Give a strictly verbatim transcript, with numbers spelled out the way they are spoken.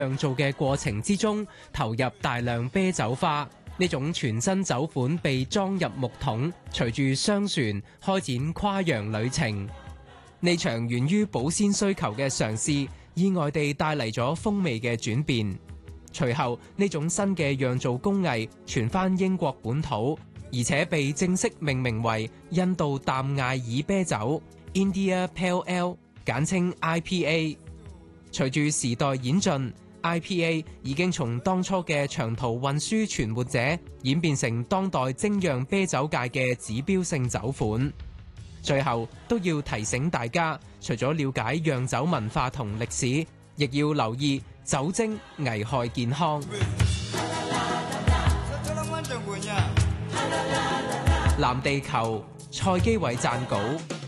釀造嘅過程之中投入大量啤酒花。呢種全新酒款被裝入木桶，隨住商船開展跨洋旅程。呢場源於保鮮需求嘅嘗試，意外地帶嚟咗風味嘅轉變。隨後呢種新嘅釀造工藝傳返英國本土，而且被正式命名為印度淡艾爾啤酒 （India Pale Ale），簡稱 I P A。隨住時代演進，I P A 已經從當初嘅長途運輸存活者演變成當代精釀啤酒界嘅指標性酒款。最後都要提醒大家，除咗了解釀酒文化同歷史，亦要留意酒精危害健康。藍地球，蔡基偉撰稿。